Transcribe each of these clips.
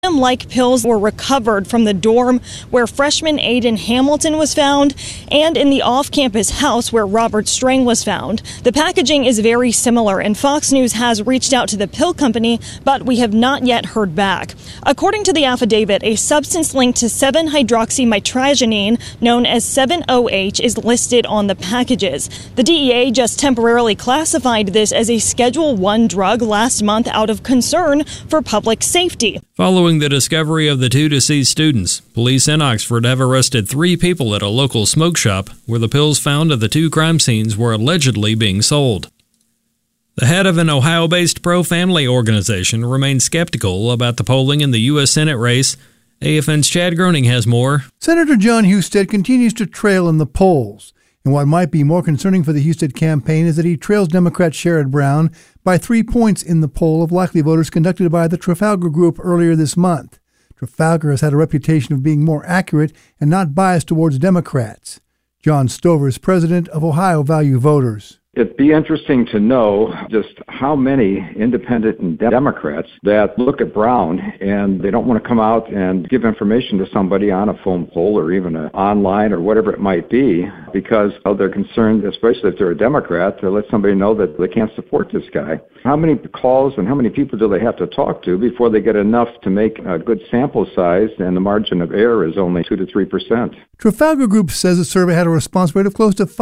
like pills were recovered from the dorm where freshman Aiden Hamilton was found and in the off-campus house where Robert Strang was found. The packaging is very similar, and Fox News has reached out to the pill company, but we have not yet heard back. According to the affidavit, a substance linked to 7-hydroxymitragynine, known as 7-OH, is listed on the packages. The DEA just temporarily classified this as a Schedule I drug last month out of concern for public safety. Following the discovery of the 2 deceased students, police in Oxford have arrested 3 people at a local smoke shop where the pills found at the 2 crime scenes were allegedly being sold. The head of an Ohio-based pro-family organization remains skeptical about the polling in the U.S. Senate race. AFN's Chad Groening has more. Senator John Husted continues to trail in the polls. And what might be more concerning for the Husted campaign is that he trails Democrat Sherrod Brown by 3 points in the poll of likely voters conducted by the Trafalgar Group earlier this month. Trafalgar has had a reputation of being more accurate and not biased towards Democrats. John Stover is president of Ohio Value Voters. It'd be interesting to know just how many independent and Democrats that look at Brown and they don't want to come out and give information to somebody on a phone poll or even online or whatever it might be because they're concerned, especially if they're a Democrat, to let somebody know that they can't support this guy. How many calls and how many people do they have to talk to before they get enough to make a good sample size, and the margin of error is only 2 to 3%? Trafalgar Group says the survey had a response rate of close to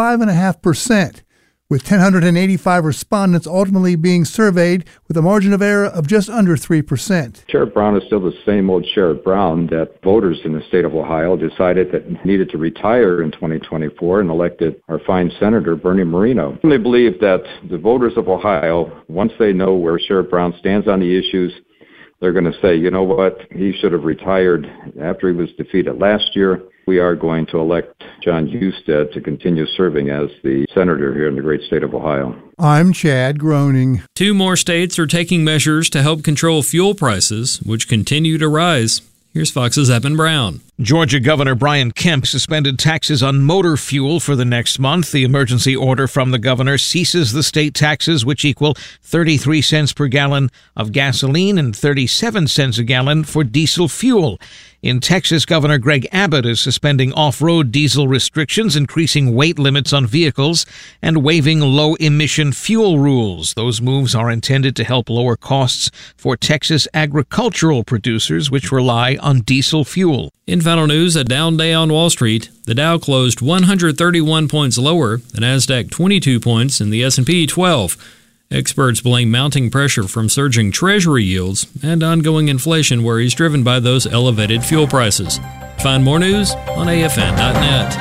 5.5%. with 1,085 respondents ultimately being surveyed with a margin of error of just under 3%. Sherrod Brown is still the same old Sherrod Brown that voters in the state of Ohio decided that needed to retire in 2024 and elected our fine Senator Bernie Moreno. They believe that the voters of Ohio, once they know where Sherrod Brown stands on the issues, they're going to say, you know what, he should have retired after he was defeated last year. We are going to elect John Husted to continue serving as the senator here in the great state of Ohio. I'm Chad Groening. 2 more states are taking measures to help control fuel prices, which continue to rise. Here's Fox's Evan Brown. Georgia Governor Brian Kemp suspended taxes on motor fuel for the next month. The emergency order from the governor ceases the state taxes, which equal 33 cents per gallon of gasoline and 37 cents a gallon for diesel fuel. In Texas, Governor Greg Abbott is suspending off-road diesel restrictions, increasing weight limits on vehicles, and waiving low-emission fuel rules. Those moves are intended to help lower costs for Texas agricultural producers, which rely on diesel fuel. In final news, a down day on Wall Street. The Dow closed 131 points lower, the Nasdaq 22 points, and the S&P 12. Experts blame mounting pressure from surging Treasury yields and ongoing inflation worries driven by those elevated fuel prices. Find more news on AFN.net.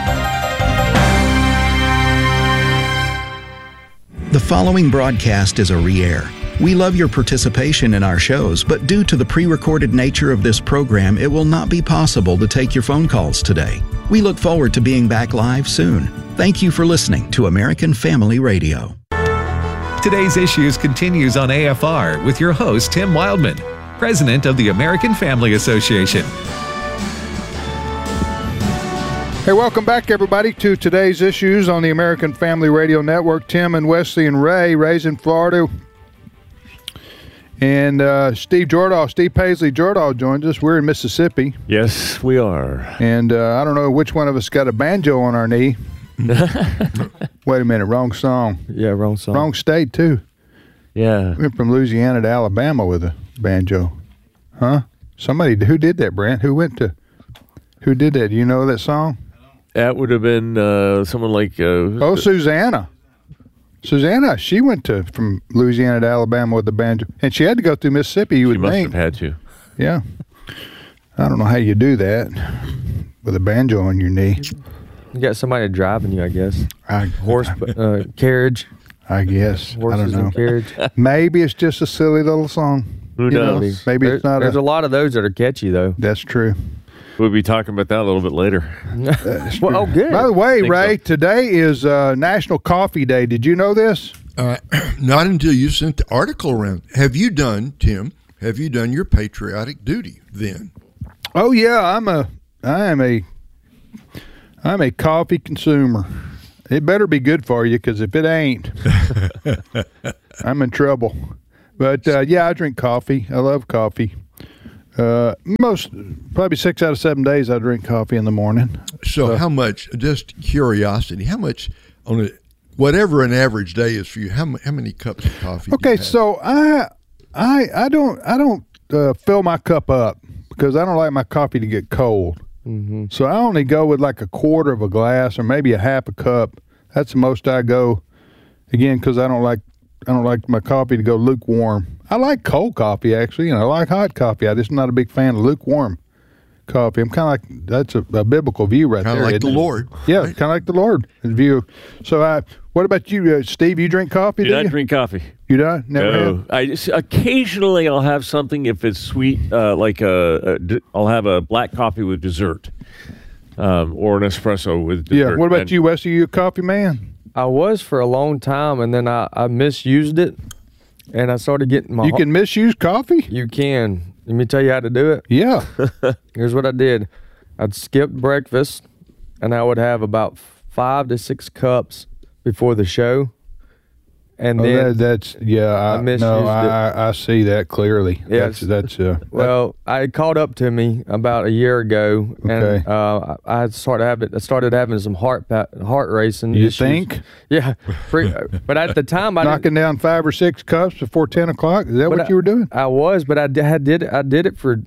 The following broadcast is a re-air. We love your participation in our shows, but due to the pre-recorded nature of this program, it will not be possible to take your phone calls today. We look forward to being back live soon. Thank you for listening to American Family Radio. Today's Issues continues on AFR with your host, Tim Wildman, president of the American Family Association. Hey, welcome back, everybody, to Today's Issues on the American Family Radio Network. Tim and Wesley and Ray, Ray's in Florida. And Steve Paisley Jordahl joins us. We're in Mississippi. Yes, we are. And I don't know which one of us got a banjo on our knee. Wait a minute, wrong song. Yeah, wrong song. Wrong state, too. Yeah. We went from Louisiana to Alabama with a banjo. Huh? Somebody, who did that, Brent? Who did that? Do you know that song? That would have been someone like... Susanna. Susanna, she went from Louisiana to Alabama with the banjo. And she had to go through Mississippi, you would think. She must have had to. Yeah. I don't know how you do that with a banjo on your knee. You got somebody driving you, I guess. Carriage. I guess. Horses I don't know. And carriage. Maybe it's just a silly little song. Who knows? Maybe it's not. There's a lot of those that are catchy, though. That's true. We'll be talking about that a little bit later. Well, oh, good. By the way, Ray, today is National Coffee Day. Did you know this? Not until you sent the article around. Have you done, Tim? Have you done your patriotic duty then? Oh yeah, I am a coffee consumer. It better be good for you, because if it ain't, I'm in trouble. But yeah, I drink coffee. I love coffee. Probably 6 out of 7 days I drink coffee in the morning. So how much? Just curiosity. How much on a whatever an average day is for you? How many cups of coffee? Okay, do you have? so I don't fill my cup up because I don't like my coffee to get cold. Mm-hmm. So I only go with like a quarter of a glass or maybe a half a cup. That's the most I go. Again, because I don't like my coffee to go lukewarm. I like cold coffee actually, and I like hot coffee. I'm just not a big fan of lukewarm coffee. I'm kind of like, that's a biblical view right there. Kind of like the Lord. Yeah, right? kind of like the Lord's view. So what about you, Steve? You drink coffee? Do not drink coffee. You don't? Never have? I just, occasionally I'll have something if it's sweet, like I'll have a black coffee with dessert, or an espresso with dessert. Yeah. What about you, Wes? Are you a coffee man? I was for a long time, and then I misused it, and I started getting my... You can misuse coffee? You can. Let me tell you how to do it. Yeah. Here's what I did. I'd skip breakfast, and I would have about 5 to 6 cups before the show. And then I see that clearly. Yes. Well, it caught up to me about a year ago, and I started having some heart racing. You issues. think? Yeah, but at the time I knocking down 5 or 6 cups before 10 o'clock. Is that what you were doing? I was, but I did it for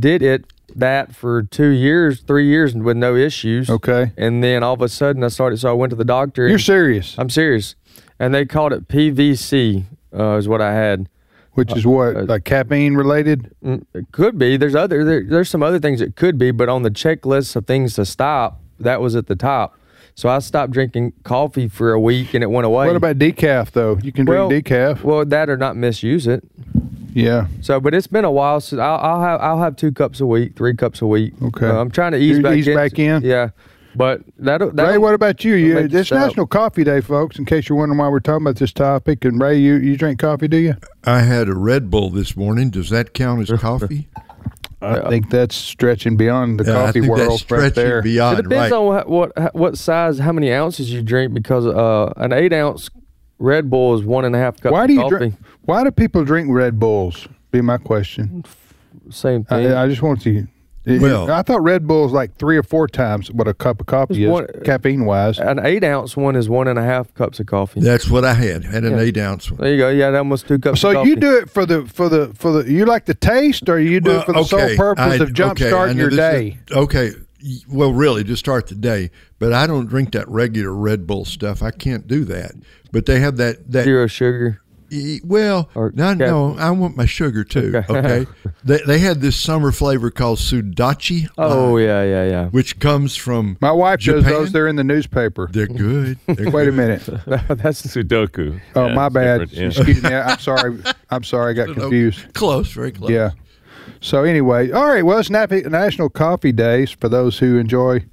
2 years, 3 years with no issues. Okay, and then all of a sudden so I went to the doctor. You're serious? I'm serious. And they called it PVC, is what I had. Which is what, like caffeine related? It could be. There's some other things it could be, but on the checklist of things to stop, that was at the top. So I stopped drinking coffee for a week, and it went away. What about decaf, though? You can drink decaf. Well, that or not misuse it. Yeah. So, but it's been a while since I'll have 2 cups a week, 3 cups a week. Okay. I'm trying to ease back in. Yeah. But Ray, what about you? It's National Coffee Day, folks, in case you're wondering why we're talking about this topic. And Ray, you drink coffee, do you? I had a Red Bull this morning. Does that count as coffee? I think that's stretching beyond the coffee I think world that's stretching right there. Beyond, it depends on what size, how many ounces you drink, because an 8-ounce Red Bull is 1.5 cups of coffee. Why do people drink Red Bulls? Be my question. Same thing. I just want to... I thought Red Bull is like 3 or 4 times what a cup of coffee is, caffeine-wise. An 8-ounce one is 1.5 cups of coffee. That's what I had an 8-ounce one. There you go. Yeah, almost 2 cups. So of coffee. You do it for the you like the taste, or you do it for the sole purpose of jump-starting your day? Well, really, to start the day. But I don't drink that regular Red Bull stuff. I can't do that. But they have that 0 sugar. Well, no, I want my sugar too. Okay, they had this summer flavor called Sudachi. Oh yeah. Which comes from my wife Japan. does those. They're in the newspaper. They're good. Wait a minute. That's Sudoku. Oh, my bad. Yeah. Excuse me. I'm sorry. I got confused. Close, very close. Yeah. So anyway, all right. Well, it's National Coffee Days for those who enjoy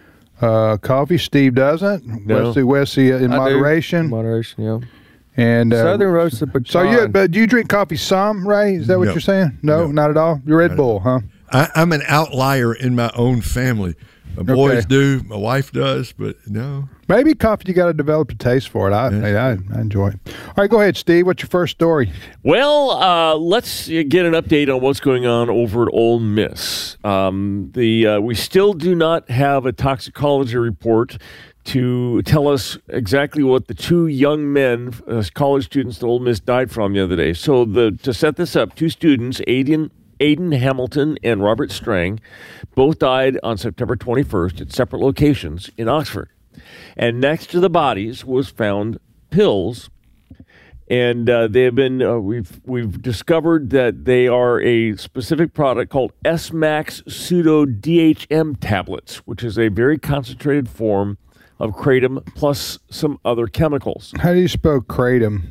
coffee. Steve doesn't. No. Wesley in moderation. Moderation, yeah. And Southern roasted pecan. But do you drink coffee some, Ray? Is that what you're saying? No, not at all. You're Red Bull, huh? I'm an outlier in my own family. My boys do, my wife does, but no. Maybe coffee, you got to develop a taste for it. I enjoy it. All right, go ahead, Steve. What's your first story? Well, let's get an update on what's going on over at Ole Miss. We still do not have a toxicology report to tell us exactly what the 2 young men, college students that Ole Miss died from the other day. So to set this up, 2 students, Aiden Hamilton and Robert Strang, both died on September 21st at separate locations in Oxford. And next to the bodies was found pills, and they have been. We've discovered that they are a specific product called S-Max Pseudo DHM tablets, which is a very concentrated form of kratom plus some other chemicals. How do you spell kratom?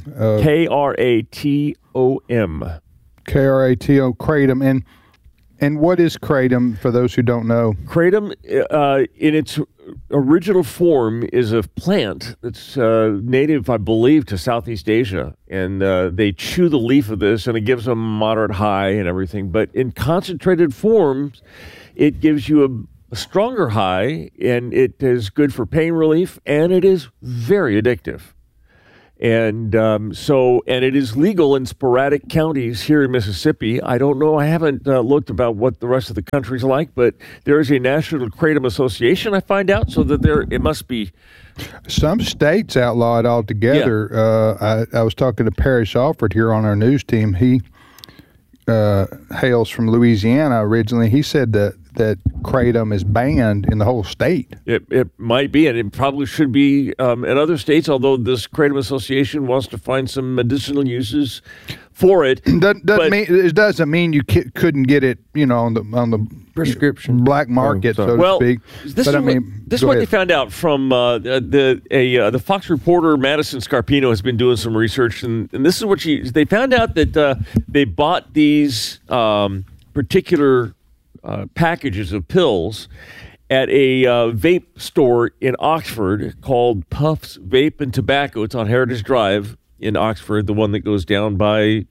Kratom. Kratom, kratom. And what is kratom for those who don't know? Kratom, in its original form, is a plant that's native, I believe, to Southeast Asia. And they chew the leaf of this, and it gives them a moderate high and everything. But in concentrated forms, it gives you a stronger high, and it is good for pain relief, and it is very addictive. And and it is legal in sporadic counties here in Mississippi. I don't know. I haven't looked about what the rest of the country's like, but there is a National Kratom Association, I find out, so that it must be. Some states outlaw it altogether. Yeah. I was talking to Parrish Alford here on our news team. He hails from Louisiana originally. He said that kratom is banned in the whole state. It might be, and it probably should be in other states, although this Kratom Association wants to find some medicinal uses for it. It doesn't mean you couldn't get it, on the prescription black market, so to speak. This is what they found out from the Fox reporter Madison Scarpino has been doing some research, and this is what they found out that they bought these particular packages of pills at a vape store in Oxford called Puffs Vape and Tobacco. It's on Heritage Drive in Oxford, the one that goes down by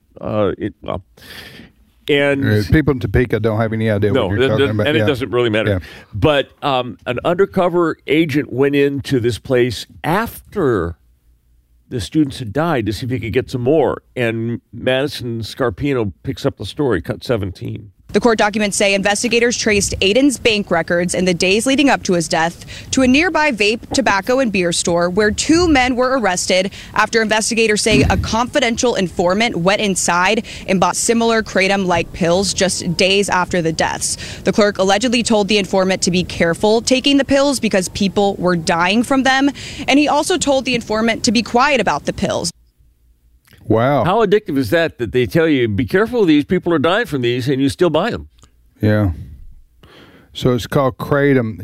and people in Topeka don't have any idea what you're talking about. And it doesn't really matter. Yeah. But an undercover agent went into this place after the students had died to see if he could get some more. And Madison Scarpino picks up the story, cut 17. The court documents say investigators traced Aiden's bank records in the days leading up to his death to a nearby vape, tobacco, and beer store where 2 men were arrested after investigators say a confidential informant went inside and bought similar kratom-like pills just days after the deaths. The clerk allegedly told the informant to be careful taking the pills because people were dying from them, and he also told the informant to be quiet about the pills. Wow. How addictive is that they tell you, be careful of these, people are dying from these, and you still buy them? Yeah. So it's called kratom.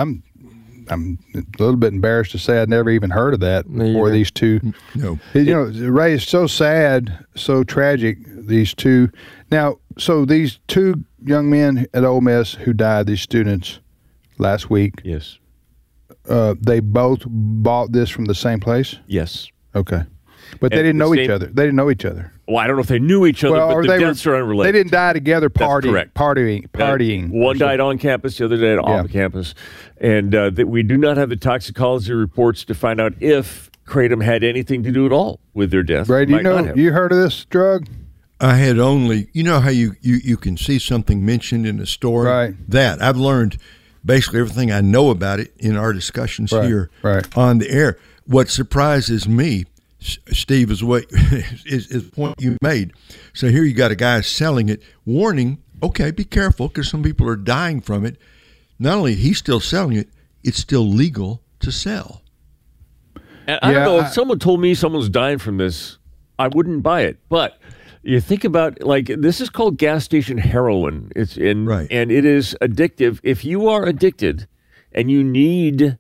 I'm a little bit embarrassed to say I'd never even heard of that before these two. No. Ray, is so sad, so tragic, these two. Now, so these 2 young men at Ole Miss who died, these students, last week. Yes. They both bought this from the same place? Yes. Okay. But they didn't know each other. They didn't know each other. Well, I don't know if they knew each other, but the deaths are unrelated. They didn't die together partying. One died on campus, the other died off campus. And we do not have the toxicology reports to find out if kratom had anything to do at all with their death. Ray, you heard of this drug? I had only, how you can see something mentioned in a story? Right. That. I've learned basically everything I know about it in our discussions here on the air. What surprises me, Steve, is the point you made. So here you got a guy selling it, warning, okay, be careful because some people are dying from it. Not only he's still selling it, it's still legal to sell. And I don't know, if someone told me someone's dying from this, I wouldn't buy it. But you think about, this is called gas station heroin. And it is addictive. If you are addicted and you need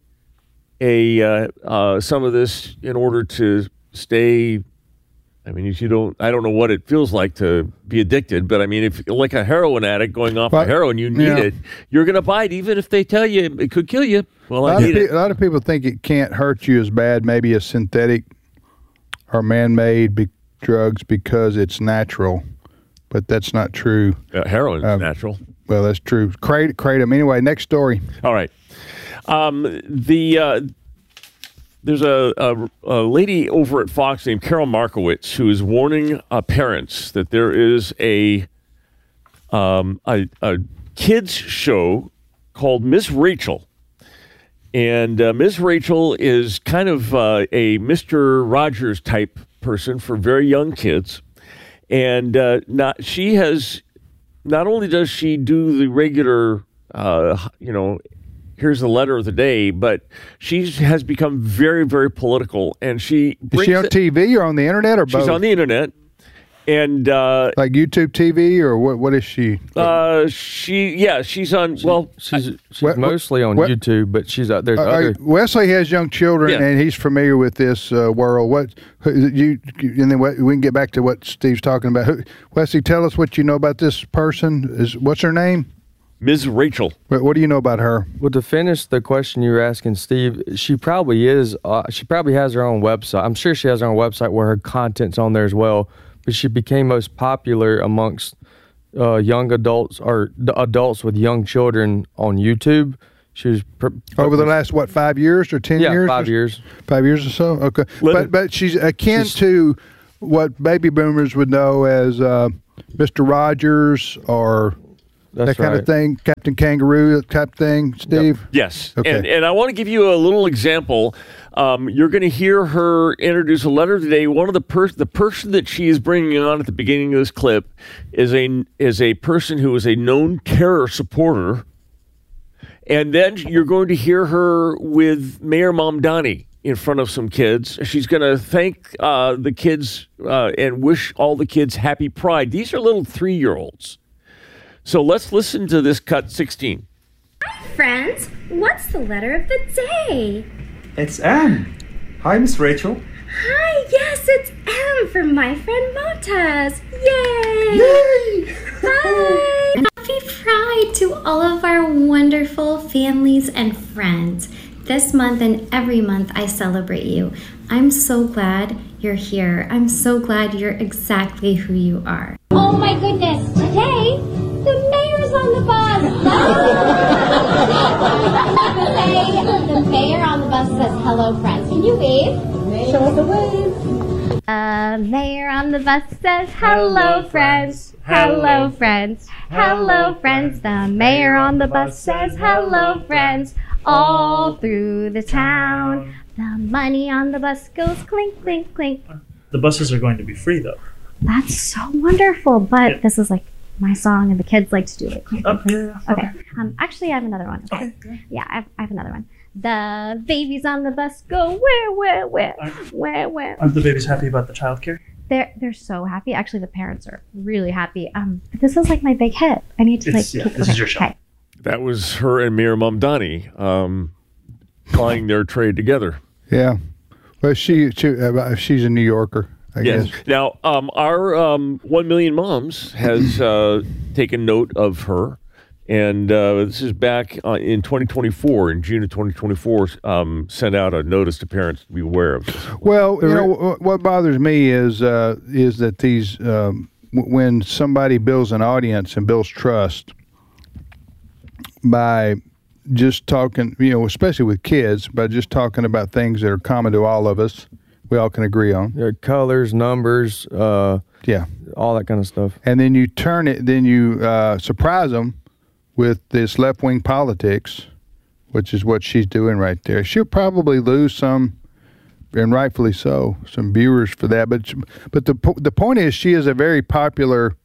some of this in order to stay, I don't know what it feels like to be addicted, but if like a heroin addict going off of heroin, you need it, you're going to buy it even if they tell you it could kill you. Well, a lot of people think it can't hurt you as bad, maybe as synthetic or man-made drugs because it's natural, but that's not true. Heroin is natural. Well, that's true. Kratom. Anyway, next story. All right. There's a lady over at Fox named Carol Markowitz who is warning parents that there is a kids show called Miss Rachel. And Miss Rachel is kind of a Mr. Rogers type person for very young kids. And not only does she do the regular, here's the letter of the day, but she has become very, very political. And is she on TV or on the internet or both? She's on the internet. And like YouTube TV or what is she? She's on. She's mostly on YouTube, but she's out there. Wesley has young children, and he's familiar with this world. And then we can get back to what Steve's talking about. Wesley, tell us what you know about this person. What's her name? Ms. Rachel. What do you know about her? Well, to finish the question you were asking, Steve, she probably is. She probably has her own website. I'm sure she has her own website where her content's on there as well. But she became most popular amongst young adults or adults with young children on YouTube. She was over the last 5 years or 10 years? 5 years. 5 years or so. Okay, but she's akin to what baby boomers would know as Mr. Rogers or that kind of thing, Captain Kangaroo type thing. Steve. Yep. Yes. Okay. And I want to give you a little example. You're going to hear her introduce a letter today. One of the person that she is bringing on at the beginning of this clip is a person who is a known terror supporter. And then you're going to hear her with Mayor Mamdani in front of some kids. She's going to thank the kids and wish all the kids happy Pride. These are little 3-year-olds. So let's listen to this cut 16. Hi, friends. What's the letter of the day? It's M. Hi, Miss Rachel. Hi, yes, it's M from my friend Montez. Yay! Yay! Bye! Happy Pride to all of our wonderful families and friends. This month and every month I celebrate you. I'm so glad you're here. I'm so glad you're exactly who you are. Oh my goodness, today the mayor's on the bus. The mayor on the bus says, hello friends. Can you wave? Show us a wave. Mayor on the bus says, hello friends. Hello friends. Hello friends. The mayor on the bus says, hello friends. All through the town. The money on the bus goes clink, clink, clink. The buses are going to be free, though. That's so wonderful. But this is like my song, and the kids like to do it. Okay. Actually, I have another one. Okay. Yeah, I have another one. The babies on the bus go where? Aren't the babies happy about the childcare? They're so happy. Actually, the parents are really happy. But this is like my big hit. I need to this is your show. Okay. That was her and Mayor Mamdani plying their trade together. Yeah. Well, she's a New Yorker, I guess. Now, our 1 Million Moms has taken note of her. And this is back in 2024, in June of 2024, sent out a notice to parents to be aware of this. Well, you know, what bothers me is that these, when somebody builds an audience and builds trust by just talking, you know, especially with kids, by just talking about things that are common to all of us, we all can agree on. Yeah, colors, numbers, all that kind of stuff. And then you turn it, then you surprise them with this left-wing politics, which is what she's doing right there. She'll probably lose some, and rightfully so, some viewers for that. But the point is, she is a very popular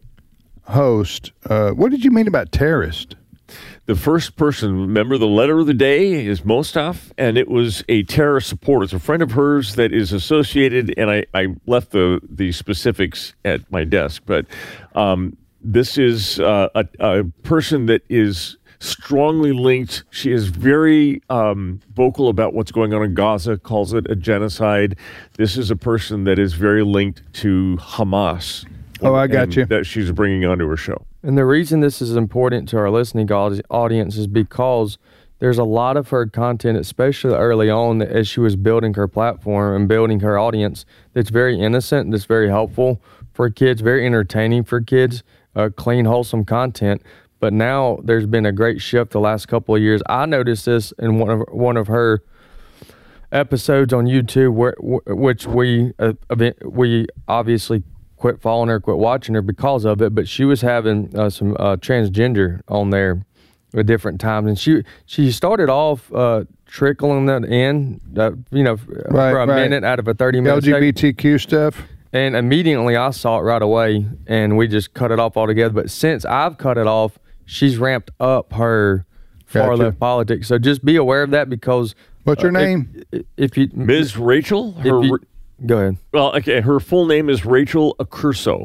host. What did you mean about terrorist? The first person, remember the letter of the day is Mostaf, and it was a terrorist supporter. It's a friend of hers that is associated, and I left the specifics at my desk, but this is a person that is strongly linked. She is very vocal about what's going on in Gaza, calls it a genocide. This is a person that is very linked to Hamas. Oh, I got you. That she's bringing onto her show. And the reason this is important to our listening audience is because there's a lot of her content, especially early on, as she was building her platform and building her audience, that's very innocent, that's very helpful for kids, very entertaining for kids, clean, wholesome content. But now there's been a great shift the last couple of years. I noticed this in one of her episodes on YouTube, which we obviously quit following her, quit watching her because of it. But she was having some transgender on there at different times, and she started off trickling that in, for a minute out of a 30-minute LGBTQ stuff. And immediately I saw it right away, and we just cut it off altogether. But since I've cut it off, she's ramped up her far left politics. So just be aware of that, because what's her name? If you Ms. Rachel. Go ahead. Well, okay. Her full name is Rachel Accurso,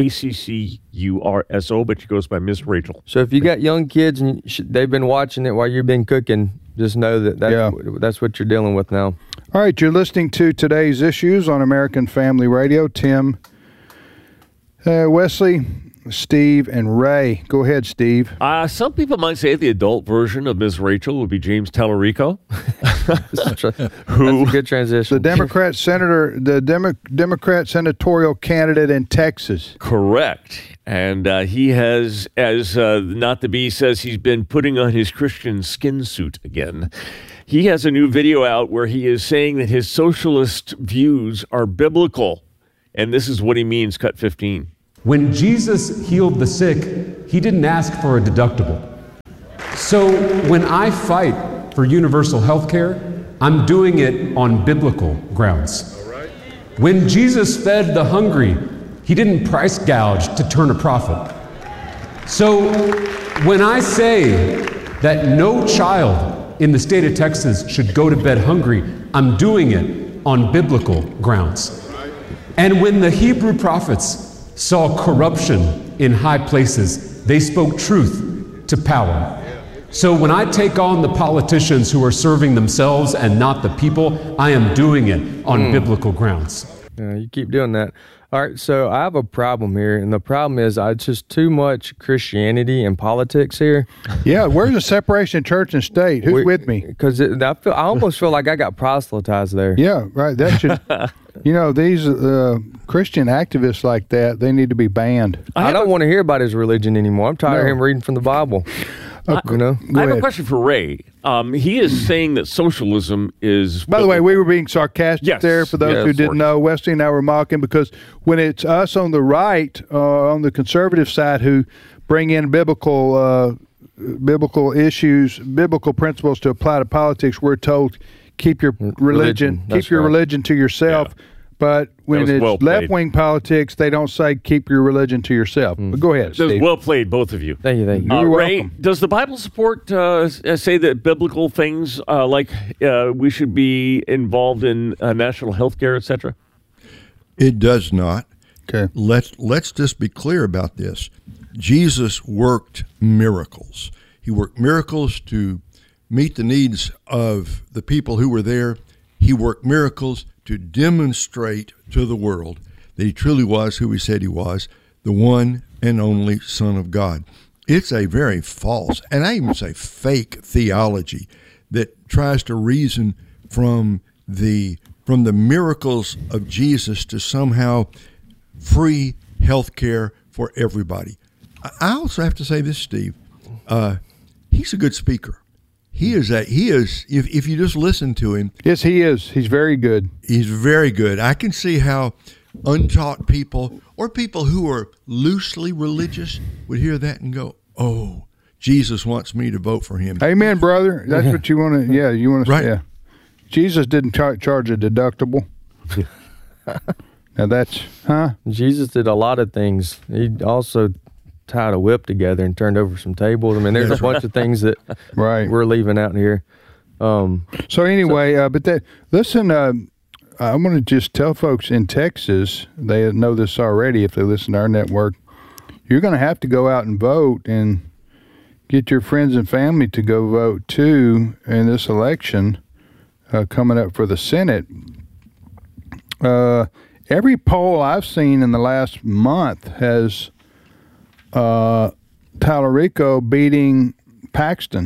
Accurso, but she goes by Miss Rachel. So if you got young kids and they've been watching it while you've been cooking, just know that's what you're dealing with now. All right, you're listening to Today's Issues on American Family Radio. Tim, Wesley, Steve, and Ray. Go ahead, Steve. Some people might say the adult version of Miss Rachel would be James Tallarico. That's a good transition. The Democrat senator, Democrat senatorial candidate in Texas. Correct. And he has, as Not the Bee says, he's been putting on his Christian skin suit again. He has a new video out where he is saying that his socialist views are biblical. And this is what he means, cut 15. When Jesus healed the sick, he didn't ask for a deductible. So when I fight for universal health care, I'm doing it on biblical grounds. When Jesus fed the hungry, he didn't price gouge to turn a profit. So when I say that no child in the state of Texas should go to bed hungry, I'm doing it on biblical grounds. And when the Hebrew prophets saw corruption in high places, they spoke truth to power. So when I take on the politicians who are serving themselves and not the people, I am doing it on biblical grounds. Yeah, you keep doing that. All right, so I have a problem here, and the problem is it's just too much Christianity and politics here. Yeah, where's the separation of church and state? Who's with me? Because I almost feel like I got proselytized there. Yeah, right. That should, these Christian activists like that, they need to be banned. I don't want to hear about his religion anymore. I'm tired of him reading from the Bible. I have a question for Ray. He is saying that socialism is... By the way, we were being sarcastic there for those who didn't know. Wesley and I were mocking because when it's us on the right, on the conservative side, who bring in biblical issues, biblical principles to apply to politics, we're told keep your religion to yourself. Yeah. But when it's left-wing politics, they don't say keep your religion to yourself. But go ahead, Steve. Well played, both of you. Thank you. You're Ray, welcome. Does the Bible support say that biblical things like we should be involved in national health care, etc.? It does not. Okay. Let's just be clear about this. Jesus worked miracles. He worked miracles to meet the needs of the people who were there. He worked miracles to demonstrate to the world that he truly was who he said he was, the one and only Son of God. It's a very false, and I even say fake theology that tries to reason from the miracles of Jesus to somehow free health care for everybody. I also have to say this, Steve. He's a good speaker. He is, if you just listen to him. Yes, he is. He's very good. He's very good. I can see how untaught people or people who are loosely religious would hear that and go, oh, Jesus wants me to vote for him. Amen, brother. That's what you want to, you want to right. say. Yeah. Jesus didn't charge a deductible. Now that's, Jesus did a lot of things. He also tied a whip together and turned over some tables. I mean, there's a bunch of things that we're leaving out here. So anyway, listen, I'm going to just tell folks in Texas, they know this already if they listen to our network, you're going to have to go out and vote and get your friends and family to go vote too in this election coming up for the Senate. Every poll I've seen in the last month has Tallarico beating Paxton.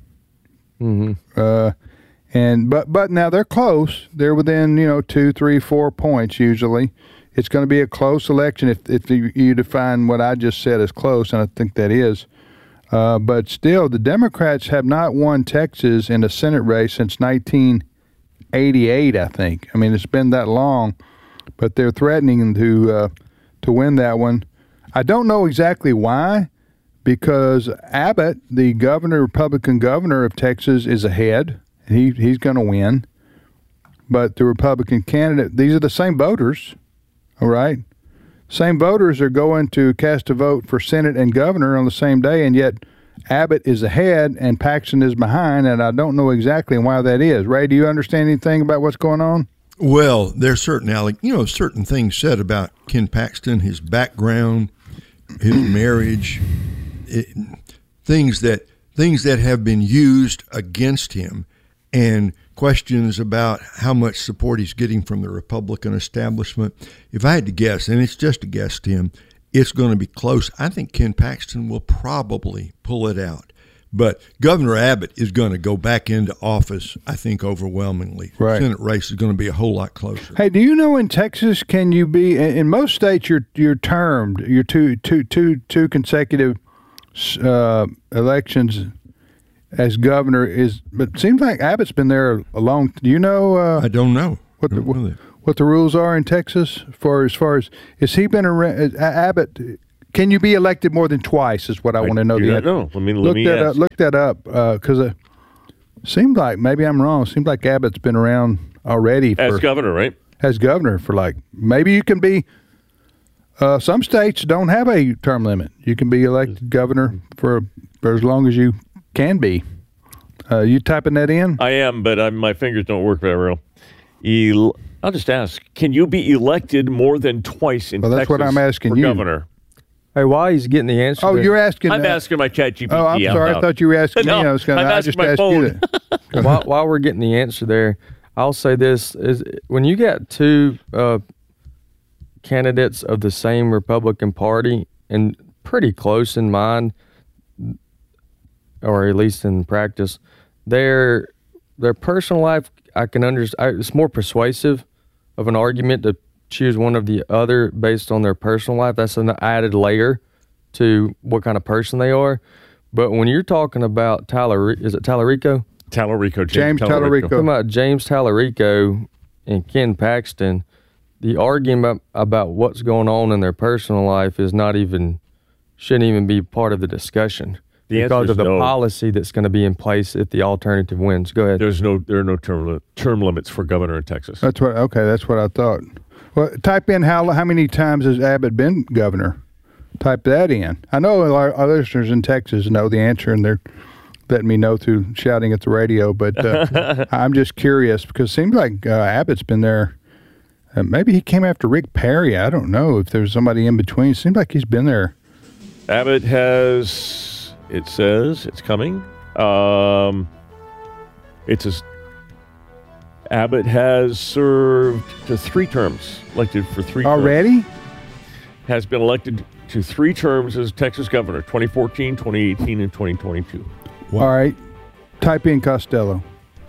Mm-hmm. But now they're close. They're within 2, 3, 4 points usually. It's going to be a close election if you define what I just said as close, and I think that is. But still, the Democrats have not won Texas in a Senate race since 1988. I think. I mean, it's been that long, but they're threatening to win that one. I don't know exactly why, because Abbott, the Republican governor of Texas, is ahead. He's going to win. But the Republican candidate, these are the same voters, all right? Same voters are going to cast a vote for Senate and governor on the same day, and yet Abbott is ahead and Paxton is behind, and I don't know exactly why that is. Ray, do you understand anything about what's going on? Well, there's certain things said about Ken Paxton, his background, his marriage, things that have been used against him, and questions about how much support he's getting from the Republican establishment. If I had to guess, and it's just a guess, Tim, it's going to be close. I think Ken Paxton will probably pull it out. But Governor Abbott is going to go back into office, I think, overwhelmingly. Right. The Senate race is going to be a whole lot closer. Hey, do you know in Texas, can you be in most states? You're termed. You're two consecutive elections as governor is. But it seems like Abbott's been there a long. Do you know? I don't know what the rules are in Texas as far as has he been around? Abbott. Can you be elected more than twice? Is what I want to know. No, let me ask. Look that up because it seemed like maybe I'm wrong. It seemed like Abbott's been around already as governor, right? As governor for maybe you can be. Some states don't have a term limit. You can be elected governor for as long as you can be. You typing that in? I am, but my fingers don't work very well. I'll just ask: can you be elected more than twice in Texas? That's what I'm asking you, governor. Hey, while he's getting the answer. Oh, you're asking. I'm asking my ChatGPT. Oh, I'm sorry. I thought you were asking me. No, I just asked you that. While we're getting the answer there, I'll say this: is when you got two candidates of the same Republican Party and pretty close in mind, or at least in practice, their personal life, I can understand. It's more persuasive of an argument to choose one of the other based on their personal life. That's an added layer to what kind of person they are. But when you're talking about is it Tallarico? Tallarico, James Tallarico. Talking about James Tallarico and Ken Paxton, the argument about what's going on in their personal life shouldn't even be part of the discussion. Because of the policy that's going to be in place if the alternative wins. Go ahead. There are no term limits for governor in Texas. That's what I thought. Well, type in how many times has Abbott been governor? Type that in. I know our listeners in Texas know the answer, and they're letting me know through shouting at the radio. But I'm just curious because it seems like Abbott's been there. Maybe he came after Rick Perry. I don't know if there's somebody in between. It seems like he's been there. Abbott has. It says it's coming. Abbott has served to 3 terms, elected for 3 already? Terms. Has been elected to 3 terms as Texas governor, 2014, 2018, and 2022. Wow. All right. Type in Costello.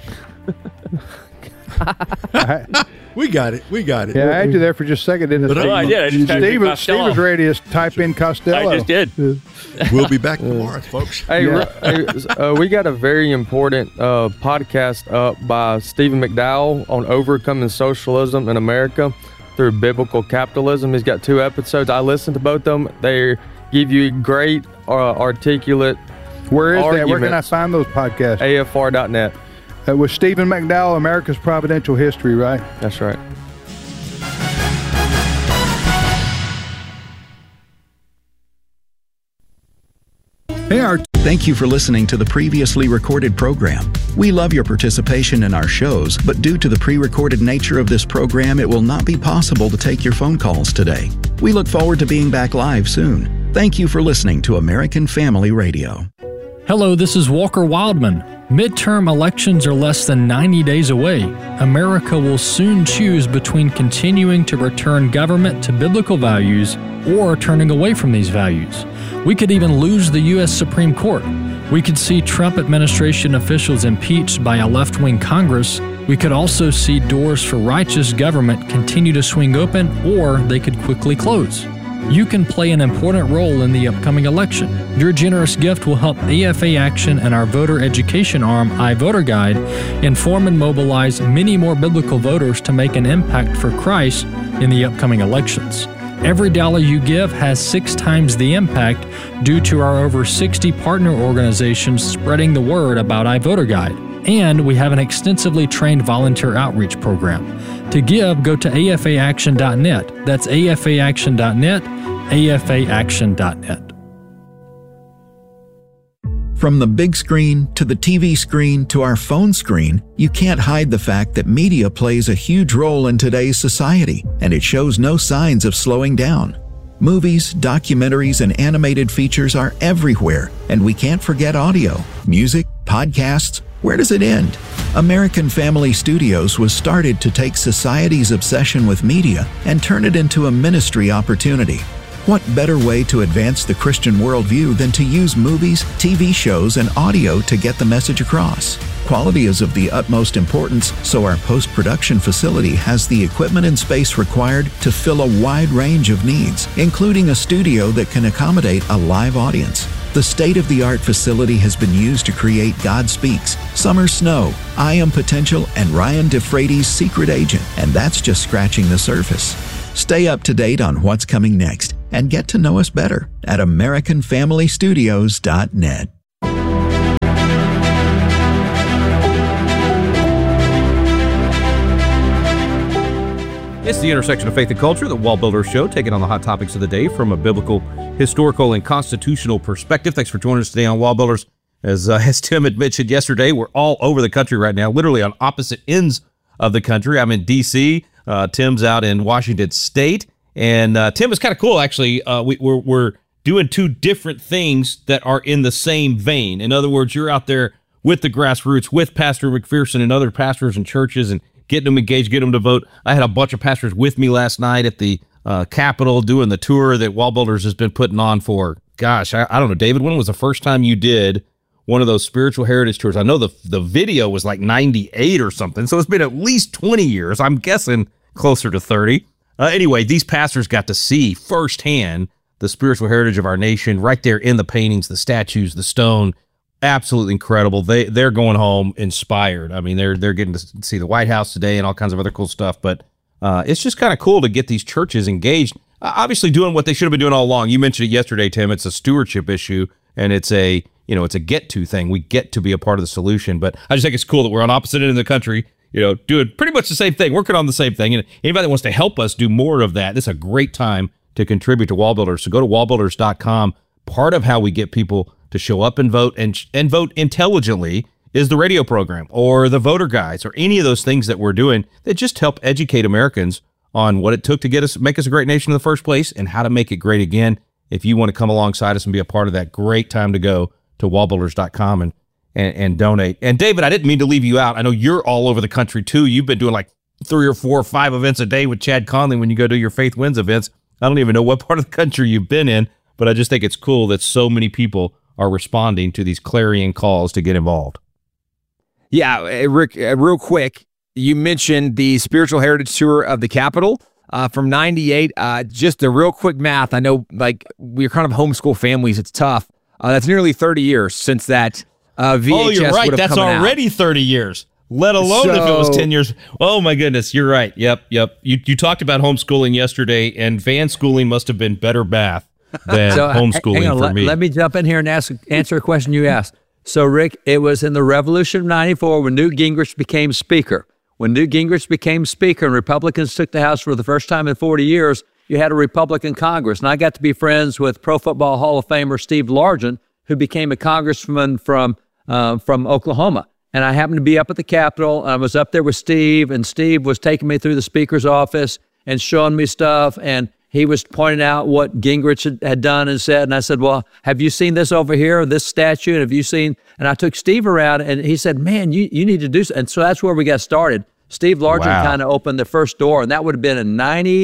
We got it. Yeah, I had you there for just a second, didn't I? I did. Steve was ready to type in Costello. I just did. We'll be back tomorrow, folks. Hey, we got a very important podcast up by Stephen McDowell on overcoming socialism in America through biblical capitalism. He's got 2 episodes. I listened to both of them. They give you great, articulate Where is arguments. that? Where can I find those podcasts? AFR.net. With Stephen McDowell, America's Providential History, right? That's right. Thank you for listening to the previously recorded program. We love your participation in our shows, but due to the pre-recorded nature of this program, it will not be possible to take your phone calls today. We look forward to being back live soon. Thank you for listening to American Family Radio. Hello, this is Walker Wildman. Midterm elections are less than 90 days away. America will soon choose between continuing to return government to biblical values or turning away from these values. We could even lose the U.S. Supreme Court. We could see Trump administration officials impeached by a left-wing Congress. We could also see doors for righteous government continue to swing open, or they could quickly close. You can play an important role in the upcoming election. Your generous gift will help AFA Action and our voter education arm, iVoter Guide, inform and mobilize many more biblical voters to make an impact for Christ in the upcoming elections. Every dollar you give has 6 times the impact due to our over 60 partner organizations spreading the word about iVoter Guide. And we have an extensively trained volunteer outreach program. To give, go to afaaction.net. That's afaaction.net, afaaction.net. From the big screen to the TV screen to our phone screen, you can't hide the fact that media plays a huge role in today's society, and it shows no signs of slowing down. Movies, documentaries, and animated features are everywhere, and we can't forget audio, music, podcasts. Where does it end? American Family Studios was started to take society's obsession with media and turn it into a ministry opportunity. What better way to advance the Christian worldview than to use movies, TV shows, and audio to get the message across? Quality is of the utmost importance, so our post-production facility has the equipment and space required to fill a wide range of needs, including a studio that can accommodate a live audience. The state-of-the-art facility has been used to create God Speaks, Summer Snow, I Am Potential, and Ryan DeFrady's Secret Agent, and that's just scratching the surface. Stay up to date on what's coming next and get to know us better at AmericanFamilyStudios.net. It's the intersection of faith and culture, the Wall Builders Show, taking on the hot topics of the day from a biblical, historical, and constitutional perspective. Thanks for joining us today on Wall Builders. As Tim had mentioned yesterday, we're all over the country right now, literally on opposite ends of the country. I'm in D.C., Tim's out in Washington State, and Tim, is kind of cool, actually. We're doing two different things that are in the same vein. In other words, you're out there with the grassroots, with Pastor McPherson and other pastors and churches, and getting them engaged, getting them to vote. I had a bunch of pastors with me last night at the Capitol doing the tour that Wall Builders has been putting on for, gosh, I don't know, David, when was the first time you did one of those spiritual heritage tours? I know the video was like 98 or something, so it's been at least 20 years. I'm guessing closer to 30. Anyway, these pastors got to see firsthand the spiritual heritage of our nation right there in the paintings, the statues, the stone. Absolutely incredible. They're going home inspired. I mean, they're getting to see the White House today and all kinds of other cool stuff. But it's just kind of cool to get these churches engaged. Obviously, doing what they should have been doing all along. You mentioned it yesterday, Tim. It's a stewardship issue, and it's a get-to thing. We get to be a part of the solution. But I just think it's cool that we're on opposite ends of the country, doing pretty much the same thing, working on the same thing. And anybody that wants to help us do more of that, this is a great time to contribute to Wall Builders. So go to wallbuilders.com. Part of how we get people to show up and vote and vote intelligently is the radio program or the voter guides or any of those things that we're doing that just help educate Americans on what it took to make us a great nation in the first place and how to make it great again. If you want to come alongside us and be a part of that, great time to go to wallbuilders.com and donate. And David, I didn't mean to leave you out. I know you're all over the country too. You've been doing like 3 or 4 or 5 events a day with Chad Conley when you go do your Faith Wins events. I don't even know what part of the country you've been in, but I just think it's cool that so many people are responding to these clarion calls to get involved. Yeah, Rick, real quick, you mentioned the Spiritual Heritage Tour of the Capitol from 98. Just a real quick math. I know, like, we're kind of homeschool families. It's tough. That's nearly 30 years since that VHS Oh, you're right. That's already out. 30 years, let alone if it was 10 years. Oh, my goodness. You're right. Yep. You talked about homeschooling yesterday, and van schooling must have been better math than homeschooling for me. Let me jump in here and answer a question you asked. So, Rick, it was in the Revolution of 94 when Newt Gingrich became Speaker. When Newt Gingrich became Speaker and Republicans took the House for the first time in 40 years, you had a Republican Congress. And I got to be friends with Pro Football Hall of Famer Steve Largent, who became a congressman from Oklahoma. And I happened to be up at the Capitol. I was up there with Steve, and Steve was taking me through the Speaker's office and showing me stuff. And he was pointing out what Gingrich had done and said. And I said, well, have you seen this over here, this statue? And have you seen? And I took Steve around, and he said, man, you need to do so. And so that's where we got started. Steve Largent kind of opened the first door, and that would have been in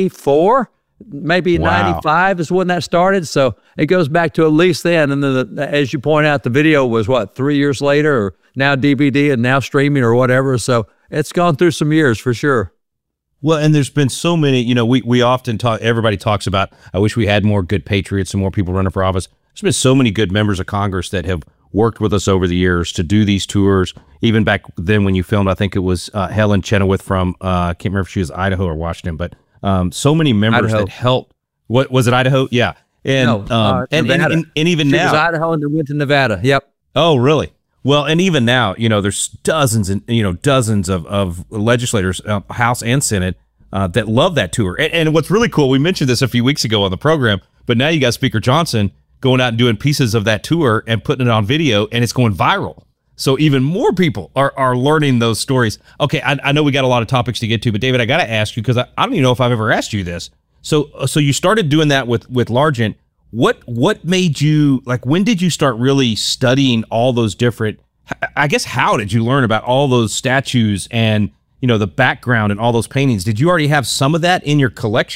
94, maybe 95 is when that started. So it goes back to at least then. And then, as you point out, the video was, 3 years later, or now DVD and now streaming or whatever. So it's gone through some years for sure. Well, and there's been so many, we often talk, everybody talks about, I wish we had more good patriots and more people running for office. There's been so many good members of Congress that have worked with us over the years to do these tours. Even back then when you filmed, I think it was Helen Chenoweth from, I can't remember if she was Idaho or Washington, but so many members that helped. What was it, Idaho? Yeah. And, and even now. She was Idaho and then went to Nevada. Yep. Oh, really? Well, and even now, there's dozens and, dozens of legislators, House and Senate, that love that tour. And what's really cool, we mentioned this a few weeks ago on the program, but now you got Speaker Johnson going out and doing pieces of that tour and putting it on video, and it's going viral. So even more people are learning those stories. Okay, I know we got a lot of topics to get to, but David, I got to ask you, because I don't even know if I've ever asked you this. So you started doing that with Largent. What made you, when did you start really studying all those different, I guess, how did you learn about all those statues and, the background and all those paintings? Did you already have some of that in your collection,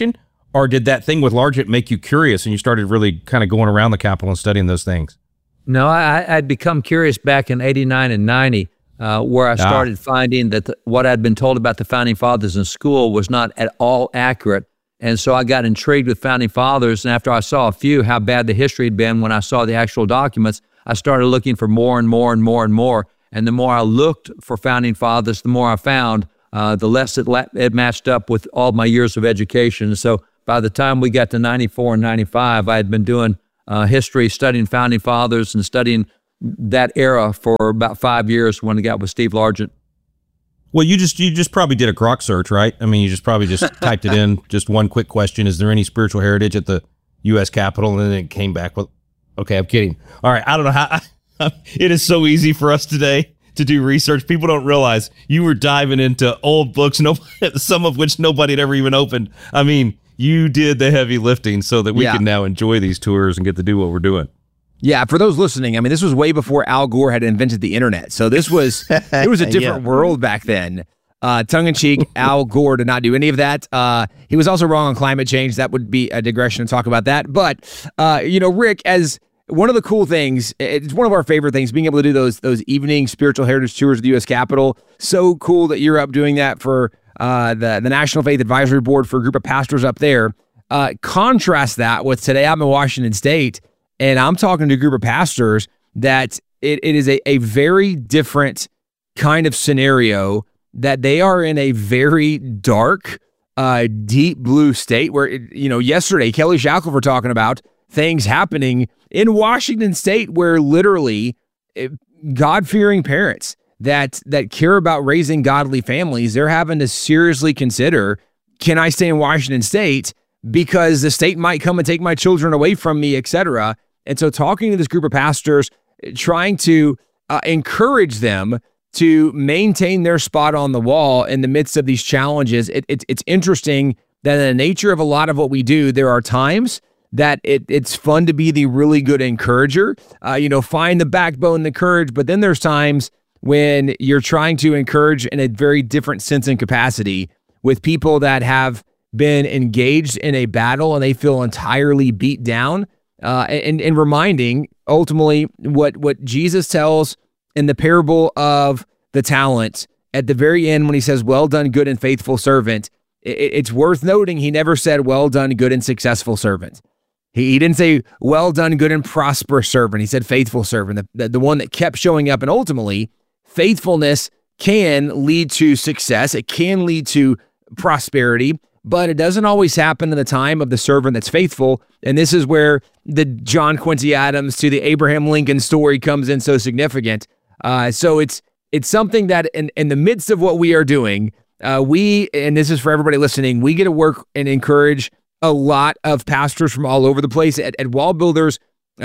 or did that thing with Largent make you curious and you started really kind of going around the Capitol and studying those things? No, I'd become curious back in 89 and 90, where I started finding that what I'd been told about the Founding Fathers in school was not at all accurate. And so I got intrigued with Founding Fathers, and after I saw a few, how bad the history had been when I saw the actual documents, I started looking for more and more and more and more. And the more I looked for Founding Fathers, the more I found, the less it matched up with all my years of education. So by the time we got to 94 and 95, I had been doing history, studying Founding Fathers and studying that era for about 5 years when I got with Steve Largent. Well, you just probably did a Grok search, right? I mean, you just probably just typed it in, just one quick question: is there any spiritual heritage at the U.S. Capitol? And then it came back with, okay, I'm kidding. All right, I don't know how. It is so easy for us today to do research. People don't realize you were diving into old books, some of which nobody had ever even opened. I mean, you did the heavy lifting so that we can now enjoy these tours and get to do what we're doing. Yeah, for those listening, I mean, this was way before Al Gore had invented the internet. So this was, it was a different world back then. Tongue-in-cheek, Al Gore did not do any of that. He was also wrong on climate change. That would be a digression to talk about that. But, Rick, as one of the cool things, it's one of our favorite things, being able to do those evening spiritual heritage tours of the U.S. Capitol. So cool that you're up doing that for the National Faith Advisory Board for a group of pastors up there. Contrast that with today I'm in Washington State, and I'm talking to a group of pastors that it is a very different kind of scenario, that they are in a very dark, deep blue state where, yesterday, Kelly Shackelford talking about things happening in Washington State where literally God-fearing parents that care about raising godly families, they're having to seriously consider, can I stay in Washington State because the state might come and take my children away from me, etc. And so talking to this group of pastors, trying to encourage them to maintain their spot on the wall in the midst of these challenges. It's interesting that in the nature of a lot of what we do, there are times that it's fun to be the really good encourager, find the backbone, the courage, but then there's times when you're trying to encourage in a very different sense and capacity with people that have been engaged in a battle and they feel entirely beat down, and reminding ultimately what Jesus tells in the parable of the talents at the very end when he says, well done, good and faithful servant. It's worth noting he never said, well done, good and successful servant. He didn't say, well done, good and prosperous servant. He said faithful servant, the one that kept showing up. And ultimately, faithfulness can lead to success. It can lead to prosperity, but it doesn't always happen in the time of the servant that's faithful. And this is where the John Quincy Adams to the Abraham Lincoln story comes in so significant. So it's something that in the midst of what we are doing, and this is for everybody listening, we get to work and encourage a lot of pastors from all over the place. At Wall Builders,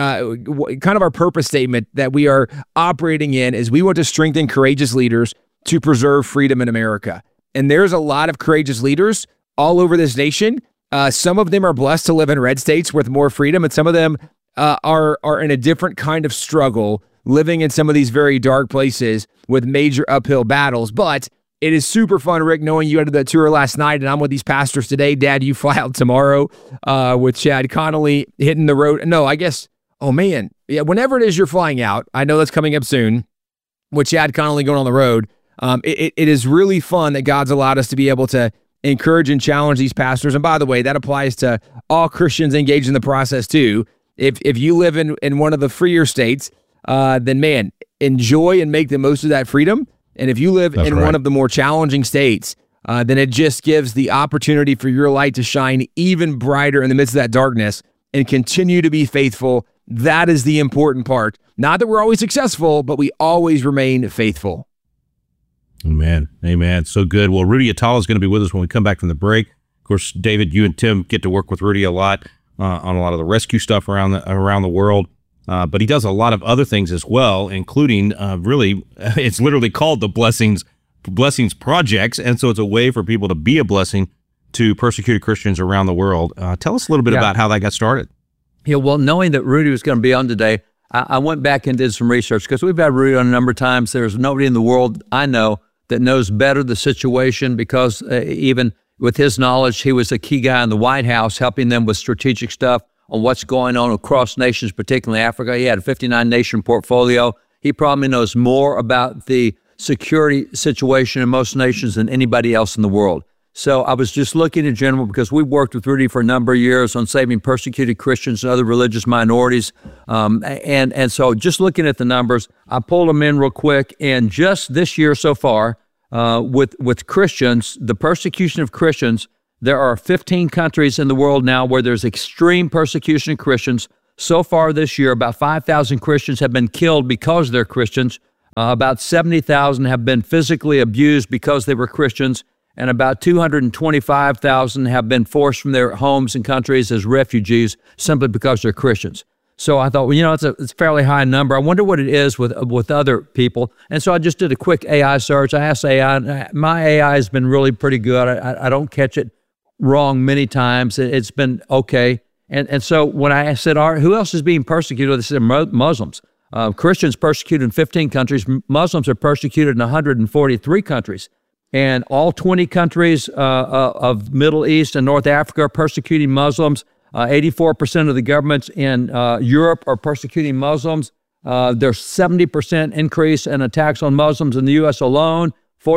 kind of our purpose statement that we are operating in is we want to strengthen courageous leaders to preserve freedom in America. And there's a lot of courageous leaders all over this nation. Some of them are blessed to live in red states with more freedom, and some of them are in a different kind of struggle, living in some of these very dark places with major uphill battles. But it is super fun, Rick, knowing you had the tour last night, and I'm with these pastors today. Dad, you fly out tomorrow with Chad Connolly hitting the road. No, I guess, oh man, yeah, whenever it is you're flying out, I know that's coming up soon, with Chad Connolly going on the road. It is really fun that God's allowed us to be able to encourage and challenge these pastors. And by the way, that applies to all Christians engaged in the process too. If you live in one of the freer states, then man, enjoy and make the most of that freedom. And if you live in one of the more challenging states, then it just gives the opportunity for your light to shine even brighter in the midst of that darkness and continue to be faithful. That is the important part. Not that we're always successful, but we always remain faithful. Amen. Amen. So good. Well, Rudy Atala is going to be with us when we come back from the break. Of course, David, you and Tim get to work with Rudy a lot on a lot of the rescue stuff around the world. But he does a lot of other things as well, including it's literally called the Blessings Projects. And so it's a way for people to be a blessing to persecuted Christians around the world. Tell us a little bit about how that got started. Yeah, well, knowing that Rudy was going to be on today, I went back and did some research because we've had Rudy on a number of times. There's nobody in the world I know that knows better the situation because even with his knowledge, he was a key guy in the White House, helping them with strategic stuff on what's going on across nations, particularly Africa. He had a 59-nation portfolio. He probably knows more about the security situation in most nations than anybody else in the world. So I was just looking in general, because we worked with Rudy for a number of years on saving persecuted Christians and other religious minorities. And so just looking at the numbers, I pulled them in real quick. And just this year so far, with Christians, the persecution of Christians, there are 15 countries in the world now where there's extreme persecution of Christians. So far this year, about 5,000 Christians have been killed because they're Christians. About 70,000 have been physically abused because they were Christians. And about 225,000 have been forced from their homes and countries as refugees simply because they're Christians. So I thought, well, it's a fairly high number. I wonder what it is with other people. And so I just did a quick AI search. I asked AI, and my AI has been really pretty good. I don't catch it wrong many times. It's been okay. And so when I said, all right, who else is being persecuted? They said Muslims. Christians persecuted in 15 countries. Muslims are persecuted in 143 countries. And all 20 countries of Middle East and North Africa are persecuting Muslims. 84% of the governments in Europe are persecuting Muslims. There's 70% increase in attacks on Muslims in the U.S. alone,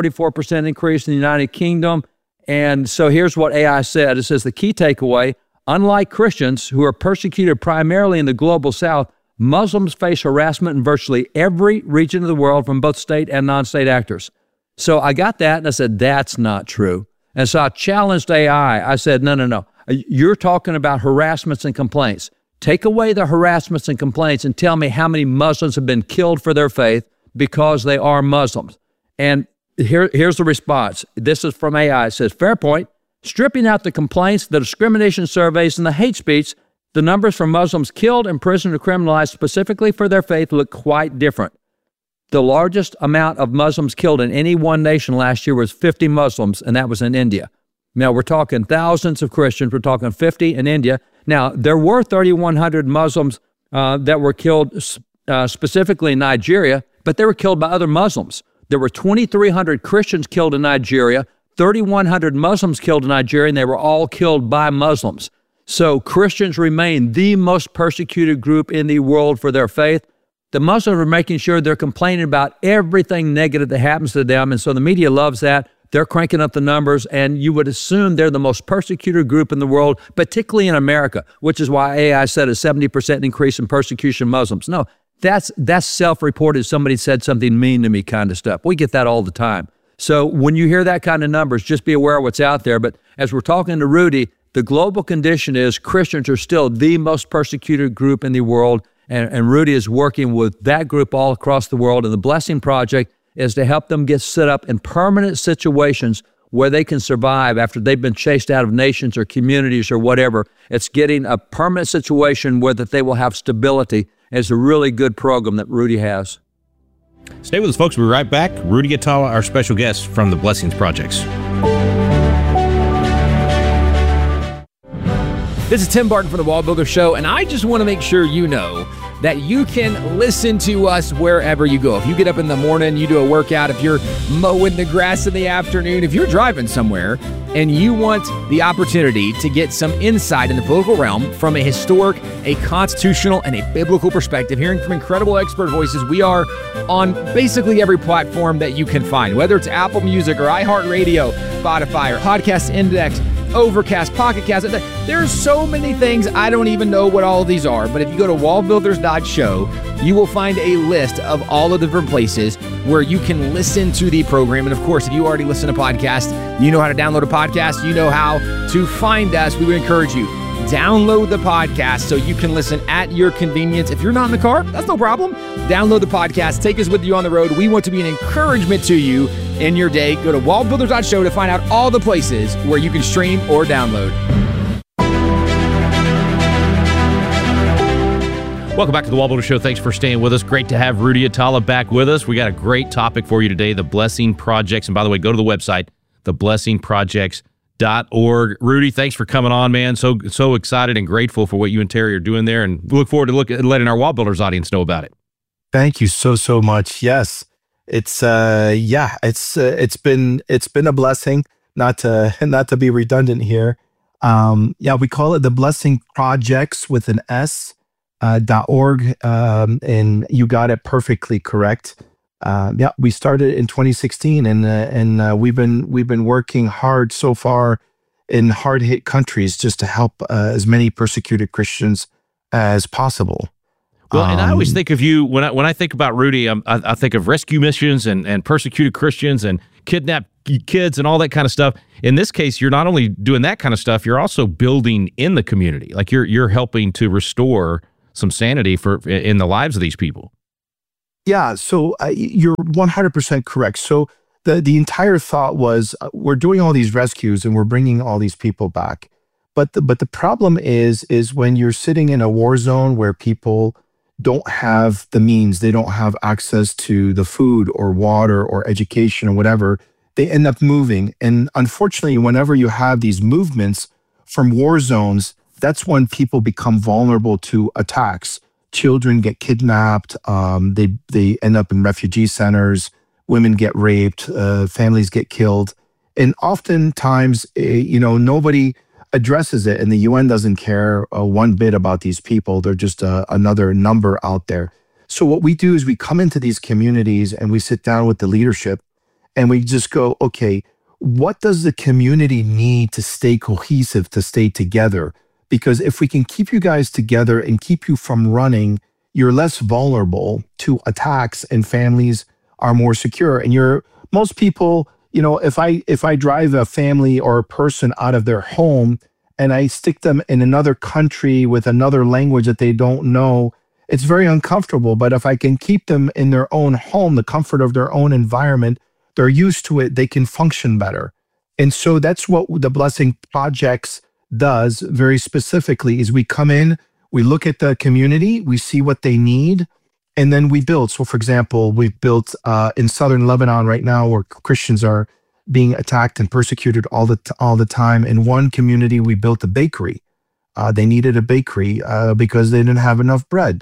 44% increase in the United Kingdom. And so here's what AI said. It says the key takeaway, unlike Christians who are persecuted primarily in the global South, Muslims face harassment in virtually every region of the world from both state and non-state actors. So I got that, and I said, that's not true. And so I challenged AI. I said, no. You're talking about harassments and complaints. Take away the harassments and complaints and tell me how many Muslims have been killed for their faith because they are Muslims. And here's the response. This is from AI. It says, fair point. Stripping out the complaints, the discrimination surveys, and the hate speech, the numbers for Muslims killed, imprisoned, or criminalized specifically for their faith look quite different. The largest amount of Muslims killed in any one nation last year was 50 Muslims, and that was in India. Now, we're talking thousands of Christians. We're talking 50 in India. Now, there were 3,100 Muslims that were killed specifically in Nigeria, but they were killed by other Muslims. There were 2,300 Christians killed in Nigeria, 3,100 Muslims killed in Nigeria, and they were all killed by Muslims. So Christians remain the most persecuted group in the world for their faith. The Muslims are making sure they're complaining about everything negative that happens to them, and so the media loves that. They're cranking up the numbers, and you would assume they're the most persecuted group in the world, particularly in America, which is why AI said a 70% increase in persecution of Muslims. No, that's self-reported. Somebody said something mean to me kind of stuff. We get that all the time. So when you hear that kind of numbers, just be aware of what's out there. But as we're talking to Rudy, the global condition is Christians are still the most persecuted group in the world. And Rudy is working with that group all across the world. And the Blessing Project is to help them get set up in permanent situations where they can survive after they've been chased out of nations or communities or whatever. It's getting a permanent situation where that they will have stability. It's a really good program that Rudy has. Stay with us, folks. We'll be right back. Rudy Atala, our special guest from the Blessings Projects. This is Tim Barton from the Wall Builder Show, and I just want to make sure you know that you can listen to us wherever you go. If you get up in the morning, you do a workout, if you're mowing the grass in the afternoon, if you're driving somewhere and you want the opportunity to get some insight in the political realm from a historic, a constitutional, and a biblical perspective, hearing from incredible expert voices, we are on basically every platform that you can find, whether it's Apple Music or iHeartRadio, Spotify, or Podcast Index, Overcast, Pocket Cast. There's so many things. I don't even know what all of these are, but if you go to wallbuilders.show, you will find a list of all of the different places where you can listen to the program. And of course, if you already listen to podcasts, you know how to download a podcast, you know how to find us. We would encourage you, download the podcast so you can listen at your convenience. If you're not in the car, that's no problem. Download the podcast. Take us with you on the road. We want to be an encouragement to you in your day. Go to wallbuilders.show to find out all the places where you can stream or download. Welcome back to the Wall Builder Show. Thanks for staying with us. Great to have Rudy Atala back with us. We got a great topic for you today, the Blessing Projects. And by the way, go to the website, theblessingprojects.org. Rudy, thanks for coming on, man. So excited and grateful for what you and Terry are doing there, and look forward to letting our Wall Builders audience know about it. Thank you so much. Yes, it's been a blessing. not to be redundant here. We call it the Blessing Projects with an S .org, and you got it perfectly correct. We started in 2016, and we've been working hard so far in hard hit countries just to help as many persecuted Christians as possible. Well, and I always think of you when I think about Rudy. I think of rescue missions and persecuted Christians and kidnapped kids and all that kind of stuff. In this case, you're not only doing that kind of stuff, you're also building in the community. Like you're helping to restore some sanity in the lives of these people. Yeah, so you're 100% correct. So the entire thought was we're doing all these rescues and we're bringing all these people back. But the problem is when you're sitting in a war zone where people don't have the means, they don't have access to the food or water or education or whatever, they end up moving. And unfortunately, whenever you have these movements from war zones, that's when people become vulnerable to attacks. Children get kidnapped, they end up in refugee centers, women get raped, families get killed. And oftentimes, nobody addresses it, and the UN doesn't care one bit about these people. They're just another number out there. So what we do is we come into these communities and we sit down with the leadership and we just go, okay, what does the community need to stay cohesive, to stay together? Because if we can keep you guys together and keep you from running, you're less vulnerable to attacks and families are more secure. And most people, if I drive a family or a person out of their home and I stick them in another country with another language that they don't know, it's very uncomfortable. But if I can keep them in their own home, the comfort of their own environment, they're used to it, they can function better. And so that's what the Blessing Projects does very specifically is we come in, we look at the community, we see what they need, and then we build. So for example, we've built in southern Lebanon right now where Christians are being attacked and persecuted all the time. In one community, we built a bakery. They needed a bakery because they didn't have enough bread.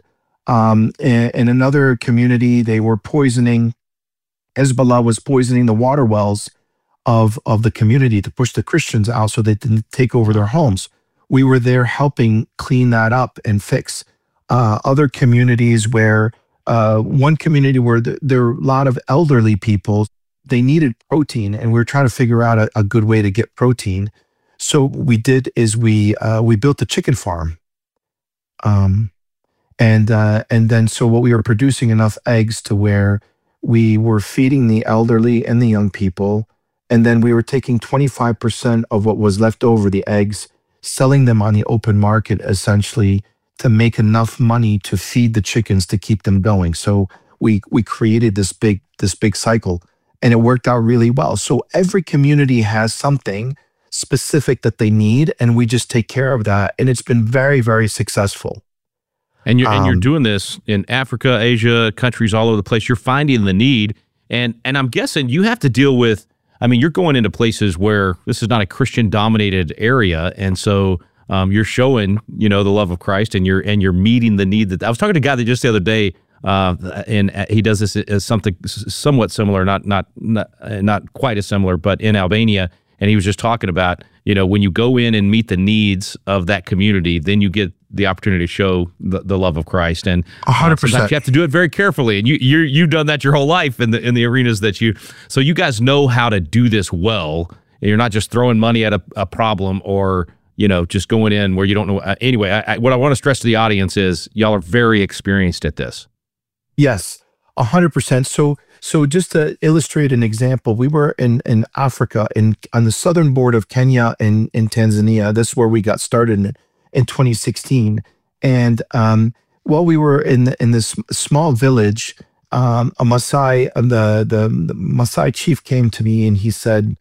In another community, they were Hezbollah was poisoning the water wells of the community to push the Christians out so they didn't take over their homes. We were there helping clean that up and fix. Other communities where one community where there were a lot of elderly people, they needed protein, and we were trying to figure out a good way to get protein. So what we did is we built a chicken farm. And then so what we were producing enough eggs to where we were feeding the elderly and the young people. And then we were taking 25% of what was left over, the eggs, selling them on the open market, essentially, to make enough money to feed the chickens to keep them going. So we created this big cycle, and it worked out really well. So every community has something specific that they need, and we just take care of that. And it's been very, very successful. And you're doing this in Africa, Asia, countries all over the place. You're finding the need, and I'm guessing you have to deal with. I mean, you're going into places where this is not a Christian-dominated area, and so you're showing, the love of Christ, and you're meeting the need. That I was talking to a guy that just the other day, and he does this as something somewhat similar, not quite as similar, but in Albania, and he was just talking about, when you go in and meet the needs of that community, then you get the opportunity to show the love of Christ. And 100%. Sometimes you have to do it very carefully, and you've done that your whole life in the arenas that so you guys know how to do this well. And you're not just throwing money at a problem or just going in where you don't know. Anyway, what I want to stress to the audience is y'all are very experienced at this. Yes, 100%. So just to illustrate an example, we were in Africa, on the southern border of Kenya and in Tanzania. This is where we got started in 2016. And while we were in this small village, a Maasai, the Maasai chief came to me and he said,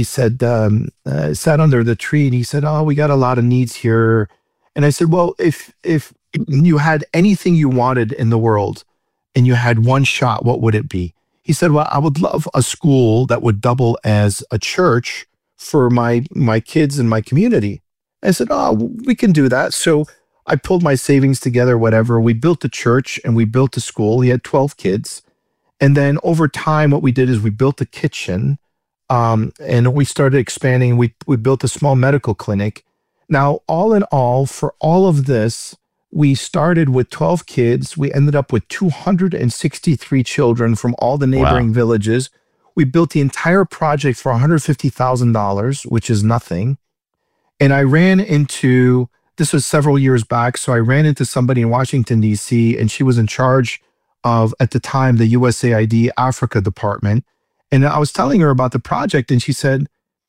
sat under the tree and he said, "Oh, we got a lot of needs here." And I said, "Well, if you had anything you wanted in the world and you had one shot, what would it be?" He said, "Well, I would love a school that would double as a church for my kids and my community." I said, "Oh, we can do that." So I pulled my savings together, whatever. We built a church and we built a school. He had 12 kids. And then over time, what we did is we built a kitchen. And we started expanding. We built a small medical clinic. Now, all in all, for all of this, we started with 12 kids. We ended up with 263 children from all the neighboring villages. We built the entire project for $150,000, which is nothing. And I ran into, this was several years back, so I ran into somebody in Washington, D.C., and she was in charge of, at the time, the USAID Africa department. And I was telling her about the project, and she said,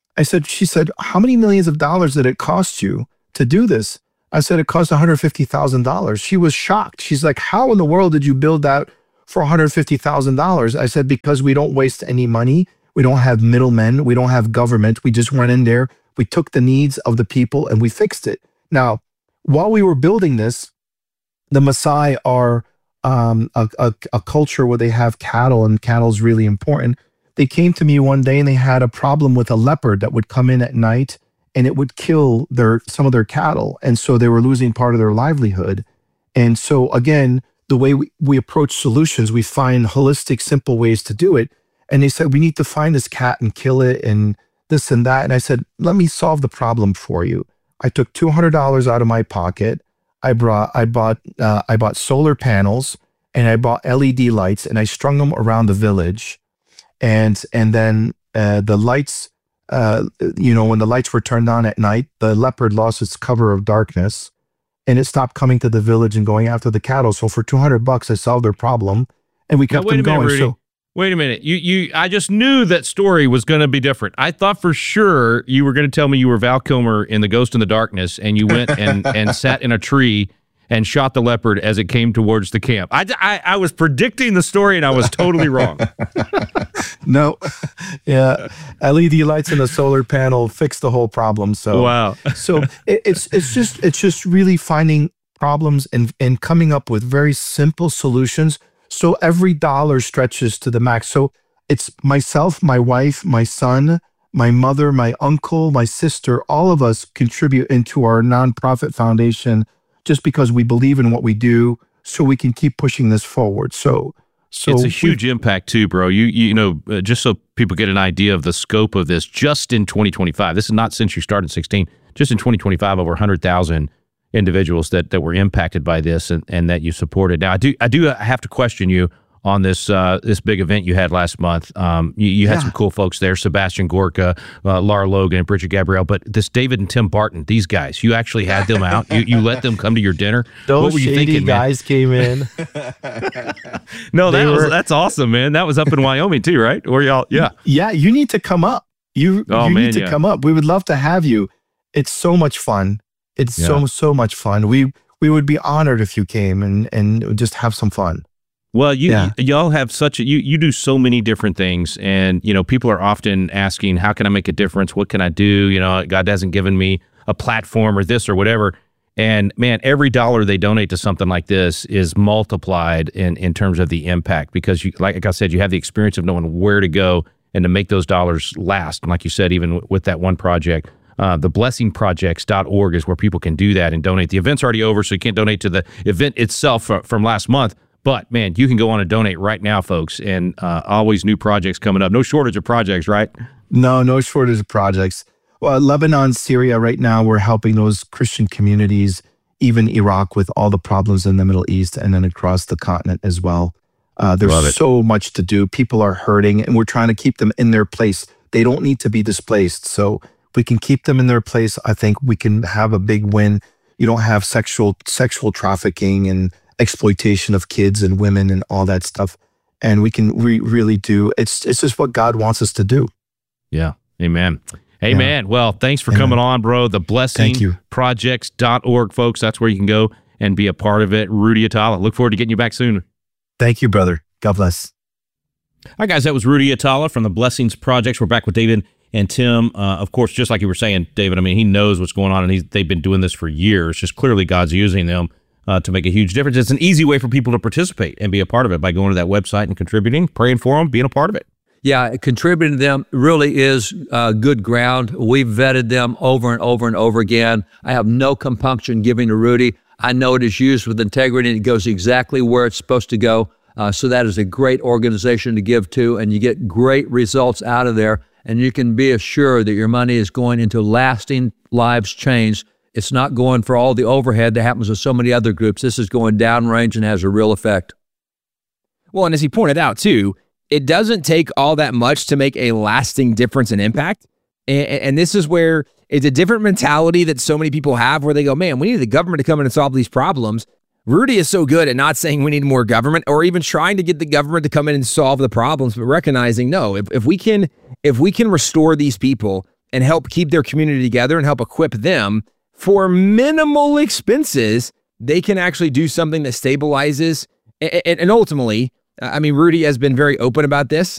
how many millions of dollars did it cost you to do this? I said, it cost $150,000. She was shocked. She's like, how in the world did you build that for $150,000? I said, because we don't waste any money. We don't have middlemen. We don't have government. We just went in there. We took the needs of the people and we fixed it. Now, while we were building this, the Maasai are a culture where they have cattle, and cattle is really important. They came to me one day and they had a problem with a leopard that would come in at night and it would kill some of their cattle. And so they were losing part of their livelihood. And so again, the way we approach solutions, we find holistic, simple ways to do it. And they said, we need to find this cat and kill it and this and that. And I said, let me solve the problem for you. I took $200 out of my pocket. I bought solar panels and I bought LED lights and I strung them around the village. And then the lights, when the lights were turned on at night, the leopard lost its cover of darkness and it stopped coming to the village and going after the cattle. So for $200, I solved their problem and we kept them going. Rudy. Wait a minute. I just knew that story was going to be different. I thought for sure you were going to tell me you were Val Kilmer in The Ghost in the Darkness and you went and sat in a tree and shot the leopard as it came towards the camp. I was predicting the story and I was totally wrong. No. Yeah. LED lights and a solar panel fixed the whole problem. So wow. So it's just really finding problems and coming up with very simple solutions. So every dollar stretches to the max. So it's myself, my wife, my son, my mother, my uncle, my sister, all of us contribute into our nonprofit foundation just because we believe in what we do, so we can keep pushing this forward. So it's a huge impact too, bro. Just so people get an idea of the scope of this, just in 2025, this is not since you started in 16, just in 2025, over 100,000 individuals that were impacted by this and that you supported. Now, I do have to question you on this big event you had last month. You had some cool folks there, Sebastian Gorka, Lara Logan, and Bridget Gabrielle, but this David and Tim Barton, these guys, you actually had them out. You let them come to your dinner. Those what were you shady thinking, guys came in. No, that's awesome, man. That was up in Wyoming too, right? Or y'all, yeah. Yeah, you need to come up. You need to come up. We would love to have you. It's so much fun. It's so much fun. We would be honored if you came and just have some fun. Well, y'all have you do so many different things, and people are often asking, how can I make a difference? What can I do? God hasn't given me a platform or this or whatever. And man, every dollar they donate to something like this is multiplied in terms of the impact, because like I said, you have the experience of knowing where to go and to make those dollars last. And like you said, even with that one project, theblessingprojects.org is where people can do that and donate. The event's already over, so you can't donate to the event itself from last month. But, man, you can go on and donate right now, folks, and always new projects coming up. No shortage of projects, right? No shortage of projects. Well, Lebanon, Syria, right now, we're helping those Christian communities, even Iraq, with all the problems in the Middle East and then across the continent as well. There's so much to do. People are hurting, and we're trying to keep them in their place. They don't need to be displaced. So if we can keep them in their place, I think we can have a big win. You don't have sexual trafficking and exploitation of kids and women and all that stuff. And we really do. It's just what God wants us to do. Yeah. Amen. Amen. Well, thanks for coming on, bro. Theblessingprojects.org, folks. That's where you can go and be a part of it. Rudy Atala. Look forward to getting you back soon. Thank you, brother. God bless. All right, guys, that was Rudy Atala from the Blessings Projects. We're back with David and Tim. Of course, just like you were saying, David, I mean, he knows what's going on, and they've been doing this for years. Just clearly God's using them to make a huge difference. It's an easy way for people to participate and be a part of it by going to that website and contributing, praying for them, being a part of it. Yeah, contributing to them really is good ground. We've vetted them over and over and over again. I have no compunction giving to Rudy. I know it is used with integrity and it goes exactly where it's supposed to go. So that is a great organization to give to, and you get great results out of there. and you can be assured that your money is going into lasting lives changed. It's not going for all the overhead that happens with so many other groups. This is going downrange and has a real effect. Well, and as he pointed out too, it doesn't take all that much to make a lasting difference and impact. And this is where it's a different mentality that so many people have, where they go, man, we need the government to come in and solve these problems. Rudy is so good at not saying we need more government or even trying to get the government to come in and solve the problems, but recognizing, no, if we can restore these people and help keep their community together and help equip them for minimal expenses, they can actually do something that stabilizes. And ultimately, I mean, Rudy has been very open about this.